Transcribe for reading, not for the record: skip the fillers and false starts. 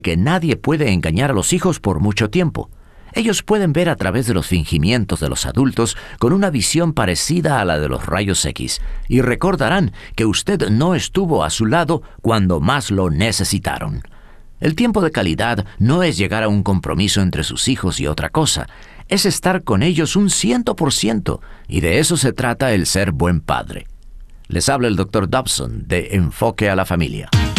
que nadie puede engañar a los hijos por mucho tiempo. Ellos pueden ver a través de los fingimientos de los adultos con una visión parecida a la de los rayos X, y recordarán que usted no estuvo a su lado cuando más lo necesitaron. El tiempo de calidad no es llegar a un compromiso entre sus hijos y otra cosa, es estar con ellos un 100%, y de eso se trata el ser buen padre. Les habla el Dr. Dobson de Enfoque a la Familia.